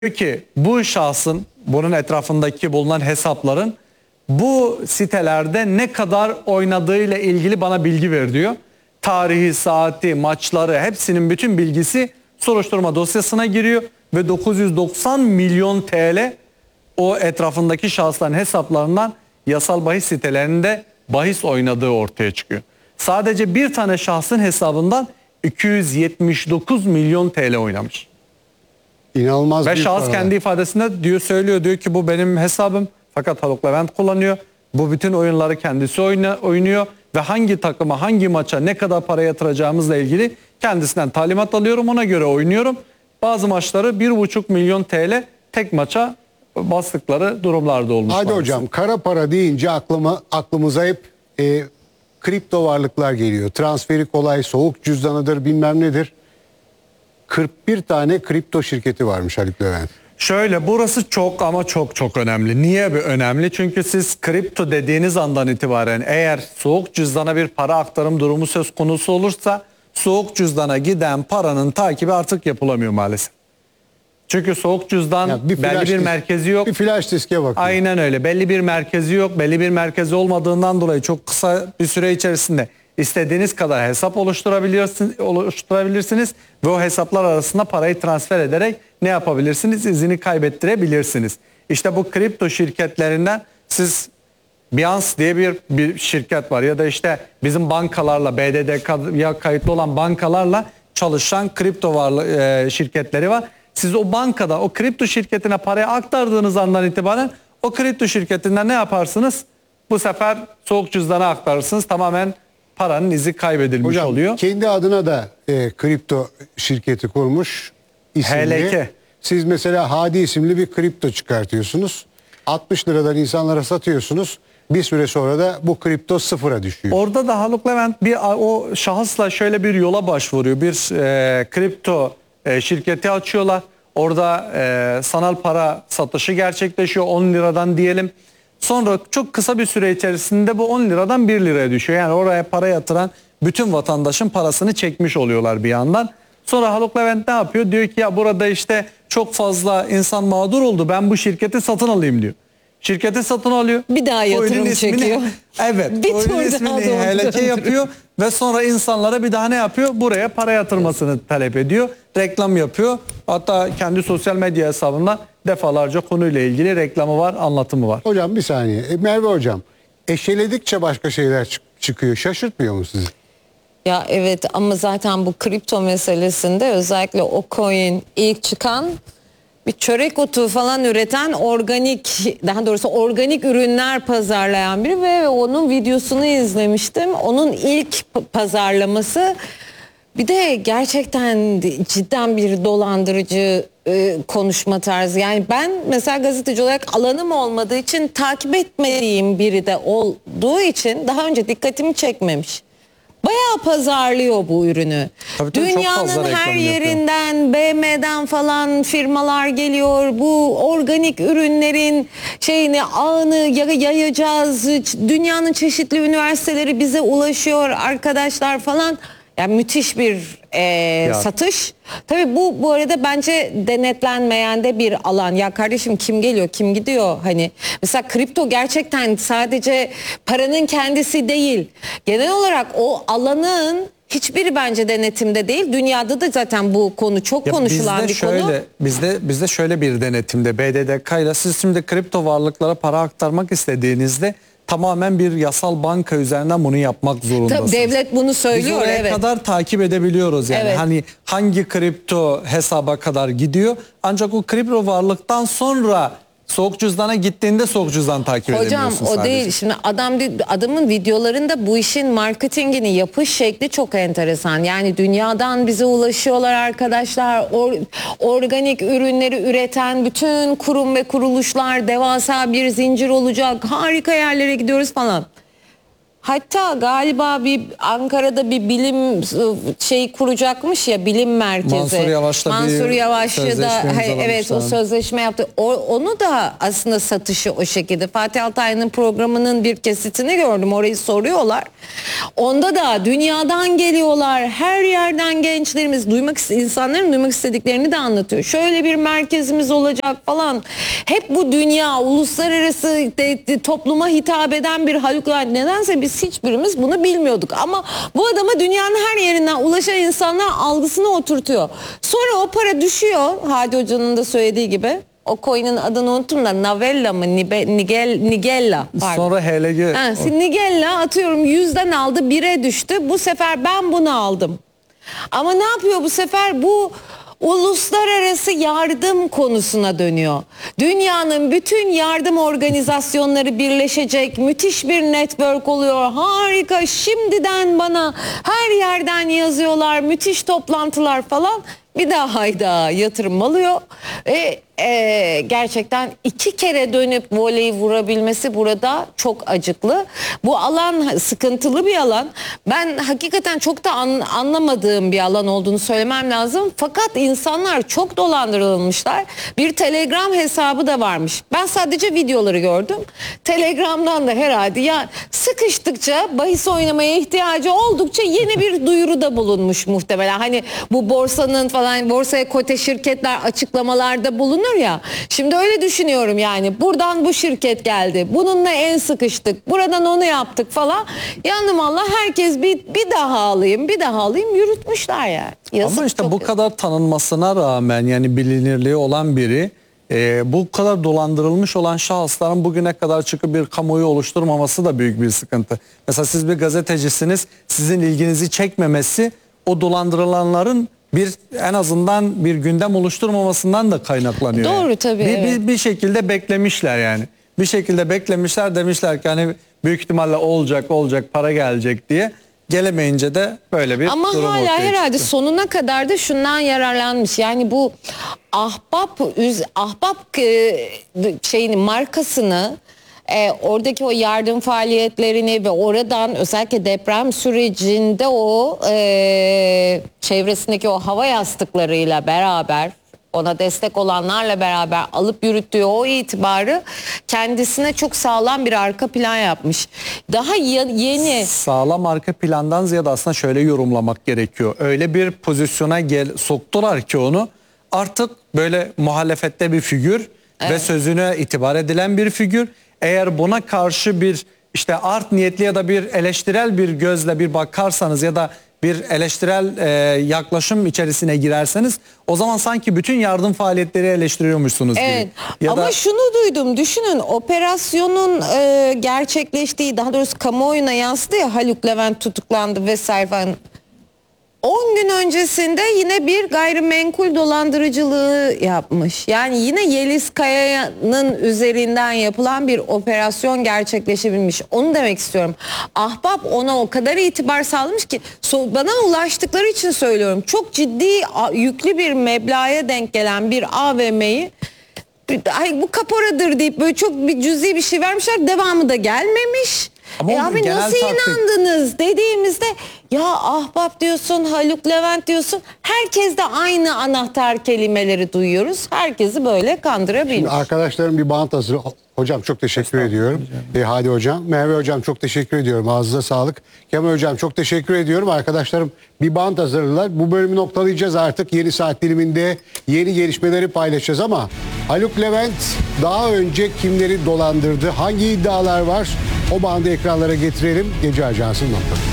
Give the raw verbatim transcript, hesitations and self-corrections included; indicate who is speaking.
Speaker 1: Diyor ki bu şahsın, bunun etrafındaki bulunan hesapların bu sitelerde ne kadar oynadığıyla ilgili bana bilgi ver diyor. Tarihi, saati, maçları, hepsinin bütün bilgisi soruşturma dosyasına giriyor ve dokuz yüz doksan milyon T L o etrafındaki şahısların hesaplarından yasal bahis sitelerinde bahis oynadığı ortaya çıkıyor. Sadece bir tane şahsın hesabından iki yüz yetmiş dokuz milyon T L oynamış.
Speaker 2: İnanılmaz
Speaker 1: Ve
Speaker 2: bir
Speaker 1: şahıs
Speaker 2: para.
Speaker 1: kendi ifadesinde diyor, söylüyor, diyor ki bu benim hesabım fakat Haluk Levent kullanıyor. Bu bütün oyunları kendisi oyna, oynuyor ve hangi takıma, hangi maça ne kadar para yatıracağımızla ilgili kendisinden talimat alıyorum, ona göre oynuyorum. Bazı maçları bir buçuk milyon T L tek maça bastıkları durumlarda olmuş.
Speaker 2: Hadi
Speaker 1: maalesef.
Speaker 2: hocam, kara para deyince aklıma, aklımıza hep e, kripto varlıklar geliyor. Transferi kolay, soğuk cüzdanıdır, bilmem nedir. kırk bir tane kripto şirketi varmış Haluk Levent.
Speaker 1: Şöyle, burası çok ama çok çok önemli. Niye bir önemli? Çünkü siz kripto dediğiniz andan itibaren eğer soğuk cüzdana bir para aktarım durumu söz konusu olursa soğuk cüzdana giden paranın takibi artık yapılamıyor maalesef. Çünkü soğuk cüzdan
Speaker 2: Ya bir
Speaker 1: belli
Speaker 2: flash
Speaker 1: bir
Speaker 2: disk-
Speaker 1: merkezi yok.
Speaker 2: Bir flash diske bakın.
Speaker 1: Aynen öyle. Belli bir merkezi yok. Belli bir merkezi olmadığından dolayı çok kısa bir süre içerisinde istediğiniz kadar hesap oluşturabilirsiniz, oluşturabilirsiniz ve o hesaplar arasında parayı transfer ederek ne yapabilirsiniz? İzini kaybettirebilirsiniz. İşte bu kripto şirketlerinden siz Binance diye bir, bir şirket var ya da işte bizim bankalarla B D D K'ya kayıtlı olan bankalarla çalışan kripto varlığı e, şirketleri var. Siz o bankada o kripto şirketine parayı aktardığınız andan itibaren o kripto şirketinden ne yaparsınız? Bu sefer soğuk cüzdana aktarırsınız. Tamamen paranın izi kaybedilmiş
Speaker 2: Hocam,
Speaker 1: oluyor.
Speaker 2: kendi adına da e, kripto şirketi kurmuş. isimli.
Speaker 1: H L K.
Speaker 2: Siz mesela Hadi isimli bir kripto çıkartıyorsunuz. altmış liradan insanlara satıyorsunuz. Bir süre sonra da bu kripto sıfıra düşüyor.
Speaker 1: Orada da Haluk Levent bir o şahısla şöyle bir yola başvuruyor. Bir e, kripto e, şirketi açıyorlar. Orada e, sanal para satışı gerçekleşiyor on liradan diyelim. Sonra çok kısa bir süre içerisinde bu on liradan bir liraya düşüyor. Yani oraya para yatıran bütün vatandaşın parasını çekmiş oluyorlar bir yandan. Sonra Haluk Levent ne yapıyor? Diyor ki ya burada işte çok fazla insan mağdur oldu. Ben bu şirketi satın alayım diyor. Şirketi satın alıyor.
Speaker 3: Bir daha yatırım
Speaker 1: Oyunun ismini-
Speaker 3: çekiyor.
Speaker 1: Evet.
Speaker 3: Bir
Speaker 1: oyunun
Speaker 3: tur daha
Speaker 1: ismini
Speaker 3: dolduruyor.
Speaker 1: H L K yapıyor ve sonra insanlara bir daha ne yapıyor? Buraya para yatırmasını talep ediyor. Reklam yapıyor. Hatta kendi sosyal medya hesabında defalarca konuyla ilgili reklamı var, anlatımı var.
Speaker 2: Hocam bir saniye. E, Merve hocam, eşeledikçe başka şeyler çık- çıkıyor. Şaşırtmıyor mu sizi?
Speaker 3: Ya evet, ama zaten bu kripto meselesinde özellikle o coin ilk çıkan bir çörek otu falan üreten organik, daha doğrusu organik ürünler pazarlayan biri ve onun videosunu izlemiştim. Onun ilk p- pazarlaması bir de gerçekten cidden bir dolandırıcı e, konuşma tarzı. Yani ben mesela gazeteci olarak alanım olmadığı için takip etmediğim biri de olduğu için daha önce dikkatimi çekmemiş. Bayağı pazarlıyor bu ürünü.
Speaker 1: Tabii tabii, çok fazla
Speaker 3: Dünyanın her
Speaker 1: reklamını yapıyor.
Speaker 3: yerinden, B M'den falan firmalar geliyor. Bu organik ürünlerin şeyini, ağını ya- yayacağız. Dünyanın çeşitli üniversiteleri bize ulaşıyor arkadaşlar falan. Yani müthiş bir e, satış. Tabii bu bu arada bence denetlenmeyen de bir alan. Ya kardeşim, kim geliyor, kim gidiyor? Hani mesela kripto gerçekten sadece paranın kendisi değil. Genel olarak o alanın hiçbiri bence denetimde değil. Dünyada da zaten bu konu çok
Speaker 1: Ya
Speaker 3: konuşulan
Speaker 1: bizde
Speaker 3: bir
Speaker 1: şöyle,
Speaker 3: konu.
Speaker 1: Bizde bizde şöyle bir denetimde B D D K ile siz şimdi kripto varlıklara para aktarmak istediğinizde tamamen bir yasal banka üzerinden bunu yapmak zorundasınız.
Speaker 3: Tabii devlet bunu
Speaker 1: Biz
Speaker 3: söylüyor,
Speaker 1: oraya
Speaker 3: evet.
Speaker 1: kadar takip edebiliyoruz yani.
Speaker 3: Evet.
Speaker 1: Hani hangi kripto hesaba kadar gidiyor. Ancak o kripto varlıktan sonra soğuk cüzdana gittiğinde soğuk cüzdan takip
Speaker 3: Hocam
Speaker 1: edemiyorsun
Speaker 3: o
Speaker 1: sadece.
Speaker 3: değil. Şimdi adam adamın videolarında bu işin marketingini yapış şekli çok enteresan. Yani dünyadan bize ulaşıyorlar arkadaşlar. Or, organik ürünleri üreten bütün kurum ve kuruluşlar, devasa bir zincir olacak. Harika yerlere gidiyoruz falan. Hatta galiba bir Ankara'da bir bilim şey kuracakmış ya, bilim merkezi.
Speaker 1: Mansur Yavaş'la
Speaker 3: Mansur
Speaker 1: bir
Speaker 3: Yavaş'la da
Speaker 1: sözleşme
Speaker 3: hay- evet o
Speaker 1: imzalamışlar.
Speaker 3: sözleşme yaptı. O, onu da aslında satışı o şekilde. Fatih Altaylı'nın programının bir kesitini gördüm. Orayı soruyorlar. Onda da dünyadan geliyorlar. Her yerden gençlerimiz duymak ist- insanların duymak istediklerini de anlatıyor. Şöyle bir merkezimiz olacak falan. Hep bu dünya uluslararası de- de- topluma hitap eden bir Haluk Levent. Nedense biz hiçbirimiz bunu bilmiyorduk. Ama bu adama dünyanın her yerinden ulaşan insanlar algısını oturtuyor. Sonra o para düşüyor. Hadi Hoca'nın da söylediği gibi. O coin'in adını unuttum da Navella mı Nibe, Nigel, Nigella pardon.
Speaker 1: Sonra H L G
Speaker 3: Ha, Nigella atıyorum yüzden aldı bire düştü. Bu sefer ben bunu aldım. Ama ne yapıyor bu sefer? Bu uluslararası yardım konusuna dönüyor. Dünyanın bütün yardım organizasyonları birleşecek. Müthiş bir network oluyor. Harika. Şimdiden bana her yerden yazıyorlar. Müthiş toplantılar falan. Bir daha hayda yatırım alıyor. Ve e, gerçekten iki kere dönüp voleyi vurabilmesi burada çok acıklı. Bu alan sıkıntılı bir alan. Ben hakikaten çok da an, anlamadığım bir alan olduğunu söylemem lazım. Fakat insanlar çok dolandırılmışlar. Bir Telegram hesabı da varmış. Ben sadece videoları gördüm. Telegram'dan da herhalde ya sıkıştıkça bahis oynamaya ihtiyacı oldukça yeni bir duyuruda bulunmuş muhtemelen. Hani bu borsanın falan borsaya kote şirketler açıklamalarda bulunur ya. Şimdi öyle düşünüyorum yani. Buradan bu şirket geldi. Bununla en sıkıştık. Buradan onu yaptık falan. Yandım Allah herkes bir bir daha alayım, bir daha alayım yürütmüşler yani. Yazık,
Speaker 1: Ama işte
Speaker 3: çok
Speaker 1: bu
Speaker 3: yazık.
Speaker 1: kadar tanınmasına rağmen yani bilinirliği olan biri e, bu kadar dolandırılmış olan şahısların bugüne kadar çıkıp bir kamuoyu oluşturmaması da büyük bir sıkıntı. Mesela siz bir gazetecisiniz, sizin ilginizi çekmemesi o dolandırılanların bir en azından bir gündem oluşturmamasından da kaynaklanıyor.
Speaker 3: Doğru,
Speaker 1: yani.
Speaker 3: tabii,
Speaker 1: Bir,
Speaker 3: evet.
Speaker 1: bir, bir şekilde beklemişler yani. Bir şekilde beklemişler, demişler ki hani büyük ihtimalle olacak olacak para gelecek diye. Gelemeyince de böyle bir
Speaker 3: Ama
Speaker 1: durum
Speaker 3: hala
Speaker 1: ortaya
Speaker 3: herhalde
Speaker 1: çıktı.
Speaker 3: sonuna kadar da şundan yararlanmış. Yani bu ahbap üz- ahbap e, şeyini markasını e, oradaki o yardım faaliyetlerini ve oradan özellikle deprem sürecinde o e, çevresindeki o hava yastıklarıyla beraber ona destek olanlarla beraber alıp yürüttüğü o itibarı kendisine çok sağlam bir arka plan yapmış. Daha ya- yeni
Speaker 1: Sağlam arka plandan ziyade aslında şöyle yorumlamak gerekiyor. Öyle bir pozisyona gel soktular ki onu artık böyle muhalefette bir figür ve sözüne itibar edilen bir figür. Eğer buna karşı bir işte art niyetli ya da bir eleştirel bir gözle bir bakarsanız ya da bir eleştirel e, yaklaşım içerisine girerseniz o zaman sanki bütün yardım faaliyetleri eleştiriyormuşsunuz
Speaker 3: Evet.
Speaker 1: gibi. Ya
Speaker 3: Ama
Speaker 1: da
Speaker 3: şunu duydum. Düşünün operasyonun e, gerçekleştiği, daha doğrusu kamuoyuna yansıdı ya, Haluk Levent tutuklandı vesaire falan. on gün öncesinde yine bir gayrimenkul dolandırıcılığı yapmış. Yani yine Yeliz Kaya'nın üzerinden yapılan bir operasyon gerçekleşebilmiş. Onu demek istiyorum. Ahbap ona o kadar itibar sağlamış ki so- bana ulaştıkları için söylüyorum. Çok ciddi a- yüklü bir meblağa denk gelen bir A V M'yi ay bu kaporadır deyip böyle çok bir cüzi bir şey vermişler. Devamı da gelmemiş.
Speaker 1: Ama
Speaker 3: E
Speaker 1: o
Speaker 3: abi
Speaker 1: genel
Speaker 3: nasıl
Speaker 1: taktik.
Speaker 3: inandınız dediğimizde ya ahbap diyorsun, Haluk Levent diyorsun. Herkes de aynı anahtar kelimeleri duyuyoruz. Herkesi böyle kandırabilir.
Speaker 2: Arkadaşlarım bir bant hazır. Hocam çok teşekkür ediyorum. E, hadi hocam. Merve hocam çok teşekkür ediyorum. Ağzınıza sağlık. Kemal hocam çok teşekkür ediyorum. Arkadaşlarım bir bant hazırladılar. Bu bölümü noktalayacağız artık. Yeni saat diliminde yeni gelişmeleri paylaşacağız ama Haluk Levent daha önce kimleri dolandırdı? Hangi iddialar var? O bandı ekranlara getirelim. Gece Ajansı'nın noktaları.